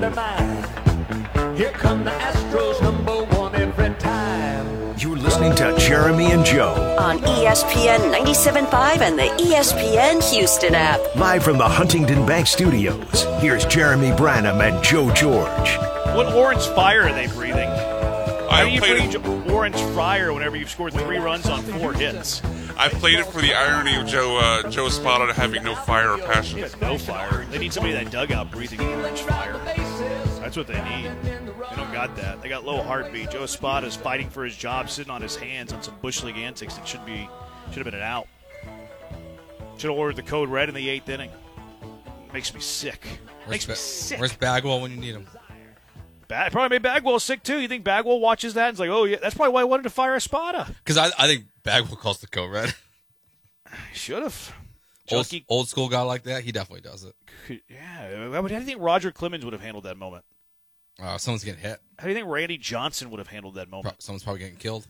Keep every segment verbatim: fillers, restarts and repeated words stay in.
their mind. Here come the Astros, number one every time. You're listening to Jeremy and Joe on E S P N ninety-seven point five and the E S P N Houston app. Live from the Huntington Bank Studios, here's Jeremy Branham and Joe George. What orange fire are they breathing? How do you played breathe orange fire whenever you've scored three runs on four hits? I played it for the irony of Joe uh, Joe Espada having no fire or passion. No fire. They need somebody in that dugout breathing orange fire. That's what they need. They don't got that. They got low heartbeat. Joe Espada is fighting for his job, sitting on his hands on some bush league antics that should be should have been an out. Should have ordered the code red in the eighth inning. Makes me sick. Where's Makes ba- me sick. Where's Bagwell when you need him? Bag, probably made Bagwell sick too. You think Bagwell watches that and is like, oh yeah, that's probably why I wanted to fire Espada. Because I, I think Bagwell calls the code red. Should have. Old, old school guy like that, he definitely does it. Yeah. How do you think Roger Clemens would have handled that moment? Uh, someone's getting hit. How do you think Randy Johnson would have handled that moment? Pro- someone's probably getting killed.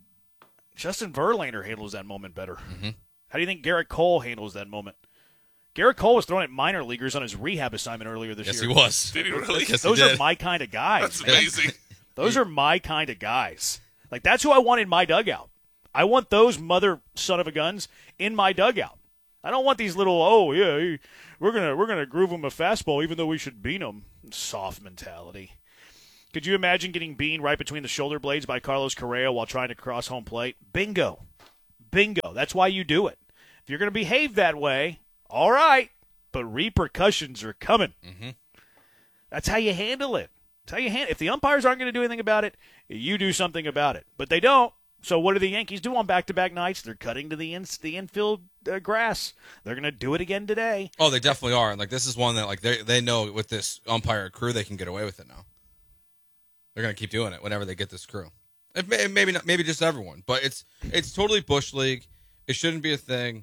Justin Verlander handles that moment better. Mm-hmm. How do you think Garrett Cole handles that moment? Garrett Cole was thrown at minor leaguers on his rehab assignment earlier this yes, year. Yes, he was. Did he really? Yes, Those he did. are my kind of guys. That's man. amazing. Those are my kind of guys. Like, that's who I want in my dugout. I want those mother son of a guns in my dugout. I don't want these little, oh, yeah, we're going to we're gonna groove them a fastball even though we should bean them. Soft mentality. Could you imagine getting beaned right between the shoulder blades by Carlos Correa while trying to cross home plate? Bingo. Bingo. That's why you do it. If you're going to behave that way, all right, but repercussions are coming. Mm-hmm. That's how you handle it. That's how you handle. If the umpires aren't going to do anything about it, you do something about it. But they don't. So what do the Yankees do on back-to-back nights? They're cutting to the in, the infield uh, grass. They're going to do it again today. Oh, they definitely are. And like this is one that like they they know with this umpire crew they can get away with it now. They're going to keep doing it whenever they get this crew. If may, maybe not, maybe just everyone, but it's it's totally bush league. It shouldn't be a thing.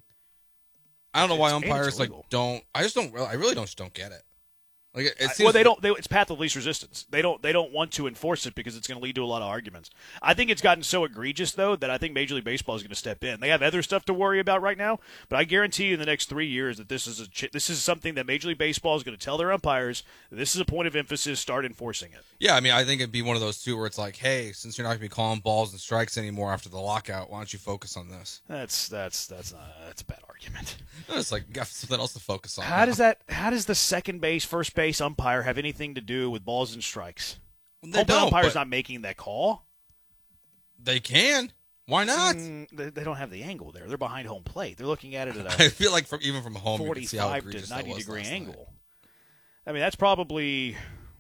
I don't know why It's- umpires it's like illegal. don't. I just don't. I really don't just don't get it. Like it, it seems Well, they don't. They, it's path of least resistance. They don't. They don't want to enforce it because it's going to lead to a lot of arguments. I think it's gotten so egregious though that I think Major League Baseball is going to step in. They have other stuff to worry about right now, but I guarantee you in the next three years that this is a ch- this is something that Major League Baseball is going to tell their umpires. This is a point of emphasis. Start enforcing it. Yeah, I mean, I think it'd be one of those two where it's like, hey, since you're not going to be calling balls and strikes anymore after the lockout, why don't you focus on this? That's that's that's not, that's a bad argument. It's like you got something else to focus on. How does that? How does the second base, first base umpire have anything to do with balls and strikes? They Home plate don't, umpire's but not making that call. they can. Why not? Mm, they, they don't have the angle there. They're behind home plate. They're looking at it at I a feel like from even from home, you can see how forty-five egregious to ninety that was degree last angle. night. I mean, that's probably.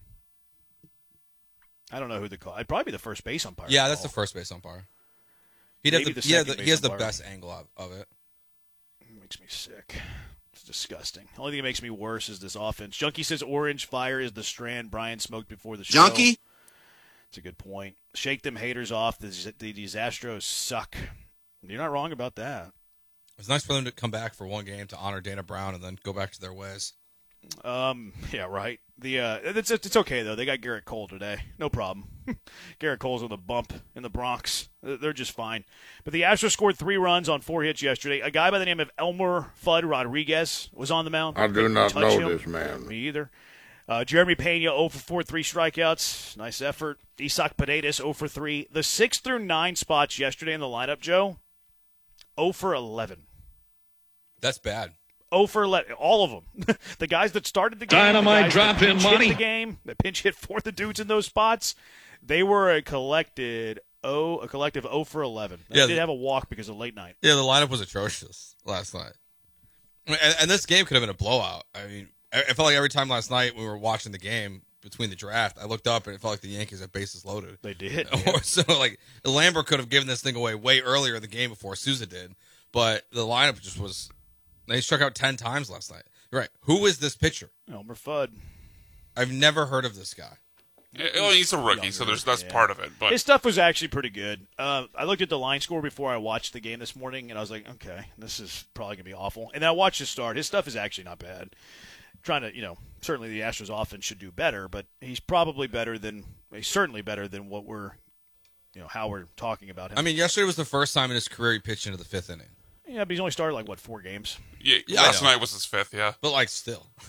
I don't know who the call. It'd probably be the first base umpire. Yeah, that's the call. first base umpire. He'd have Maybe the, the he, has second the, he has base the umpire. best angle of, of it. It makes me sick. It's disgusting. The only thing that makes me worse is this offense. Junkie says orange fire is the strand Brian smoked before the show. Junkie? That's a good point. Shake them haters off. The, the, these Astros suck. You're not wrong about that. It's nice for them to come back for one game to honor Dana Brown and then go back to their ways. Um. Yeah. Right. The uh. It's it's okay though. They got Garrett Cole today. No problem. Garrett Cole's on the bump in the Bronx. They're just fine. But the Astros scored three runs on four hits yesterday. A guy by the name of Elmer Fudd Rodriguez was on the mound. I do not Touch know him. this man. Me either. Uh, Jeremy Pena zero for four, three strikeouts. Nice effort. Isak Paredes zero for three. The six through nine spots yesterday in the lineup, Joe. zero for eleven. That's bad. zero for eleven. All of them. The guys that started the game. Dynamite the guys drop that in pinch money. hit the game. That pinch hit for the dudes in those spots. They were a collected oh, a collective zero for eleven. They Yeah, did the- have a walk because of late night. Yeah, the lineup was atrocious last night. I mean, and, and this game could have been a blowout. I mean, I, I felt like every time last night we were watching the game between the draft, I looked up and it felt like the Yankees had bases loaded. They did. Or so like Lambert could have given this thing away way earlier in the game before Souza did, but the lineup just was. They struck out ten times last night. You're right. Who is this pitcher? Elmer Fudd. I've never heard of this guy. Well, he's a rookie, so there's that's yeah. part of it. But His stuff was actually pretty good. Uh, I looked at the line score before I watched the game this morning, and I was like, okay, this is probably going to be awful. And then I watched his start. His stuff is actually not bad. Trying to, you know, certainly the Astros offense should do better, but he's probably better than, he's certainly better than what we're, you know, how we're talking about him. I mean, yesterday was the first time in his career he pitched into the fifth inning. Yeah, but he's only started like, what, four games? yeah, Yeah, I last know. night was his fifth. Yeah, But like, still,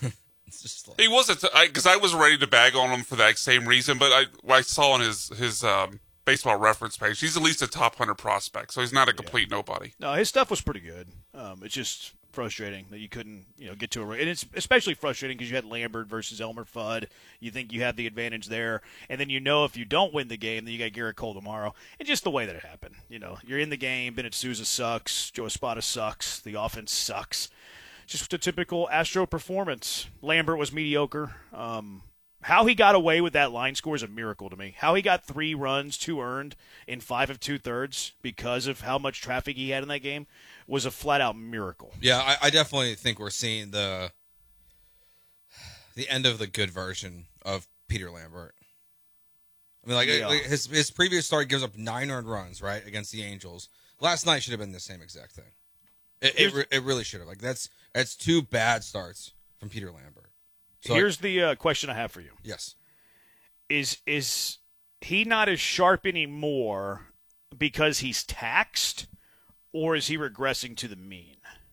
It's just like, He wasn't because I, I was ready to bag on him for that same reason, but I I saw on his his um, baseball reference page he's at least a top one hundred prospect, so he's not a complete yeah. nobody. No, his stuff was pretty good. Um, it's just frustrating that you couldn't you know get to a and it's especially frustrating because you had Lambert versus Elmer Fudd. You think you had the advantage there, and then you know if you don't win the game, then you got Garrett Cole tomorrow. And just the way that it happened, you know, you're in the game. Bennett Sousa sucks. Joe Espada sucks. The offense sucks. Just a typical Astro performance. Lambert was mediocre. Um, how he got away with that line score is a miracle to me. How he got three runs, two earned in five of two thirds because of how much traffic he had in that game was a flat out miracle. Yeah, I, I definitely think we're seeing the the end of the good version of Peter Lambert. I mean, like, yeah. like his his previous start gives up nine earned runs, right, against the Angels. Last night should have been the same exact thing. It it, re- it really should have. Like that's that's two bad starts from Peter Lambert. So here's I, the uh, question I have for you. Yes. Is is he not as sharp anymore because he's taxed, or is he regressing to the mean?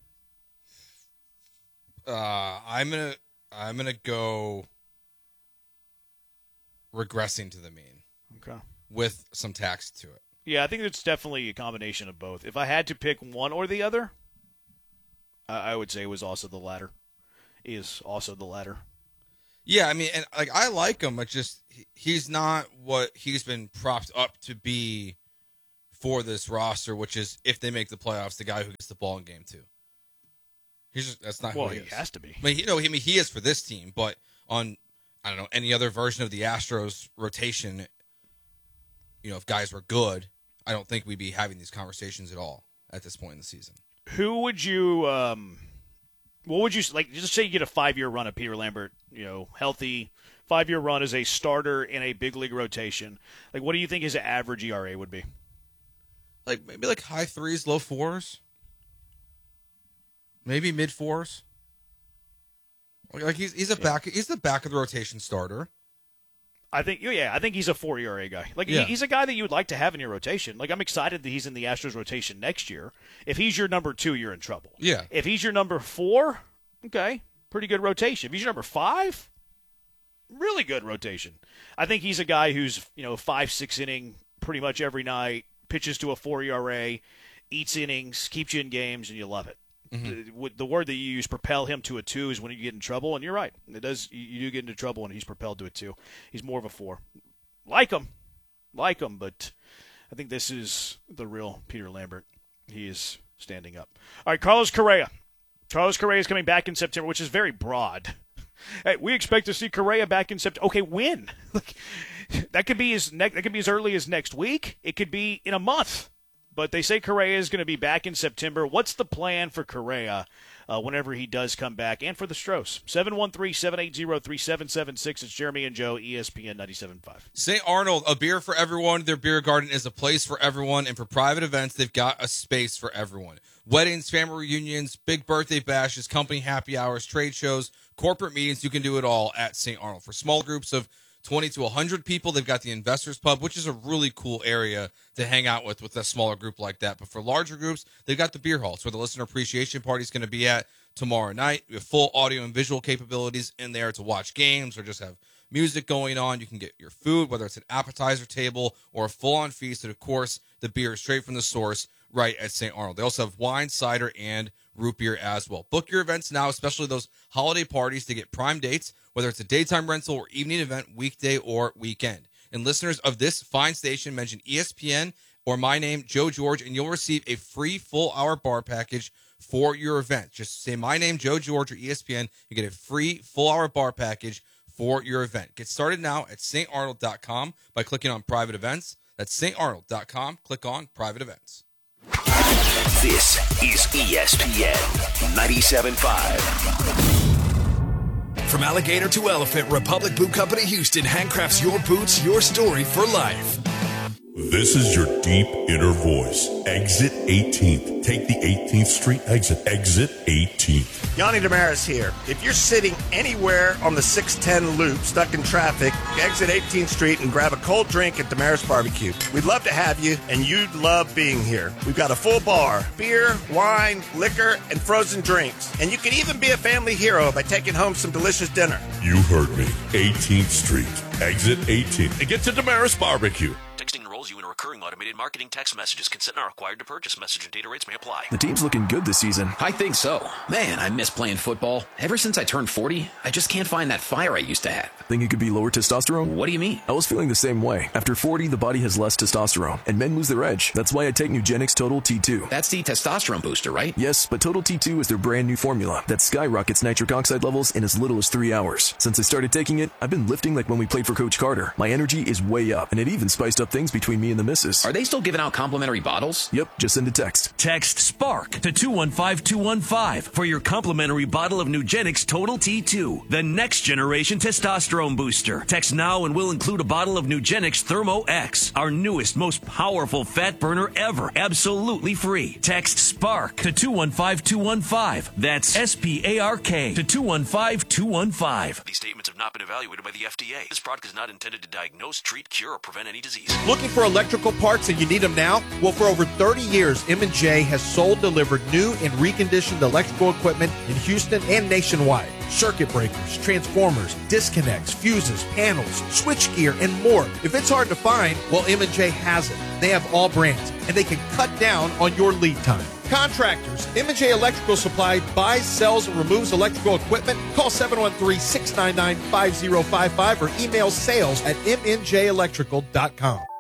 Uh, I'm gonna I'm gonna go regressing to the mean. Okay. With some tax to it. Yeah, I think it's definitely a combination of both. If I had to pick one or the other, I would say it was also the latter. He is also the latter. Yeah, I mean, and like I like him, but just he's not what he's been propped up to be for this roster, which is if they make the playoffs, the guy who gets the ball in game two. He's just, that's not well, who he, he is. has to be. I mean, you know, I mean, he is for this team, but on I don't know any other version of the Astros rotation, you know, if guys were good, I don't think we'd be having these conversations at all at this point in the season. Who would you, um, what would you, like, just say you get a five-year run of Peter Lambert, you know, healthy, five-year run as a starter in a big league rotation. Like, what do you think his average E R A would be? Like, maybe like high threes, low fours? Maybe mid fours? Like, he's he's a yeah. back, he's the back of the rotation starter. I think, yeah, I think he's a four E R A guy. Like, yeah. he's a guy that you would like to have in your rotation. Like, I'm excited that he's in the Astros rotation next year. If he's your number two, you're in trouble. Yeah. If he's your number four, okay, pretty good rotation. If he's your number five, really good rotation. I think he's a guy who's, you know, five, six inning pretty much every night, pitches to a four E R A, eats innings, keeps you in games, and you love it. Mm-hmm. The, the word that you use, propel him to a two, is when you get in trouble, and you're right. It does. You do get into trouble when he's propelled to a two. He's more of a four. Like him, like him, but I think this is the real Peter Lambert. He is standing up. All right, Carlos Correa. Carlos Correa is coming back in September, which is very broad. Hey, we expect to see Correa back in September. Okay, when? Like, that could be as ne- that could be as early as next week. It could be in a month. But they say Correa is going to be back in September. What's the plan for Correa uh, whenever he does come back? And for the Stros, seven one three, seven eight zero, three seven seven six. It's Jeremy and Joe, E S P N ninety-seven point five. Saint Arnold, a beer for everyone. Their beer garden is a place for everyone. And for private events, they've got a space for everyone. Weddings, family reunions, big birthday bashes, company happy hours, trade shows, corporate meetings. You can do it all at Saint Arnold. For small groups of twenty to one hundred people, they've got the Investors Pub, which is a really cool area to hang out with with a smaller group like that. But for larger groups, they've got the Beer Hall. It's where the listener appreciation party is going to be at tomorrow night. We have full audio and visual capabilities in there to watch games or just have music going on. You can get your food, whether it's an appetizer table or a full-on feast. And, of course, the beer is straight from the source right at Saint Arnold. They also have wine, cider, and root beer as well. Book your events now, especially those holiday parties, to get prime dates, whether it's a daytime rental or evening event, weekday or weekend. And listeners of this fine station mention E S P N or my name, Joe George, and you'll receive a free full-hour bar package for your event. Just say my name, Joe George, or E S P N. You get a free full-hour bar package for your event. Get started now at st arnold dot com by clicking on private events. That's st arnold dot com. Click on private events. This is E S P N ninety-seven point five. From alligator to elephant, Republic Boot Company Houston handcrafts your boots, your story for life. This is your deep inner voice. Exit eighteenth. Take the eighteenth Street exit. Exit eighteenth. Yanni Damaris here. If you're sitting anywhere on the six ten loop, stuck in traffic, exit eighteenth Street and grab a cold drink at Damaris Barbecue. We'd love to have you, and you'd love being here. We've got a full bar, beer, wine, liquor, and frozen drinks. And you can even be a family hero by taking home some delicious dinner. You heard me. eighteenth Street. Exit eighteenth. And get to Damaris Barbecue. Texting enrolls you in a recurring automated marketing text messages. Consent not required to purchase. Message and data rates may apply. The team's looking good this season. I think so. Man, I miss playing football. Ever since I turned forty, I just can't find that fire I used to have. Think it could be lower testosterone? What do you mean? I was feeling the same way. After forty, the body has less testosterone, and men lose their edge. That's why I take Nugenix Total T two. That's the testosterone booster, right? Yes, but Total T two is their brand new formula that skyrockets nitric oxide levels in as little as three hours. Since I started taking it, I've been lifting like when we played for Coach Carter. My energy is way up, and it even spiced up things between me and the missus. Are they still giving out complimentary bottles? Yep, just send a text. Text SPARK to two one five two one five for your complimentary bottle of Nugenix Total T two, the next generation testosterone booster. Text now and we'll include a bottle of Nugenix Thermo X, our newest, most powerful fat burner ever, absolutely free. Text SPARK to two one five two one five. That's S P A R K to two one five two one five. These statements have not been evaluated by the F D A. This product is not intended to diagnose, treat, cure, or prevent any disease. Looking for electrical parts and you need them now? Well, for over thirty years, M and J has sold, delivered new and reconditioned electrical equipment in Houston and nationwide. Circuit breakers, transformers, disconnects, fuses, panels, switchgear, and more. If it's hard to find, well, M and J has it. They have all brands, and they can cut down on your lead time. Contractors, M and J Electrical Supply buys, sells, and removes electrical equipment. Call seven one three, six nine nine, five zero five five or email sales at m n j electrical dot com.